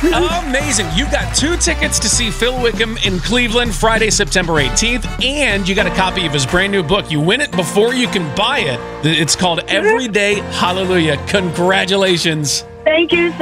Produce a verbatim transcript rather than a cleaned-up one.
Amazing. You've got two tickets to see Phil Wickham in Cleveland Friday, September eighteenth, and you got a copy of his brand new book. You win it before you can buy it. It's called Everyday Hallelujah. Congratulations. Thank you so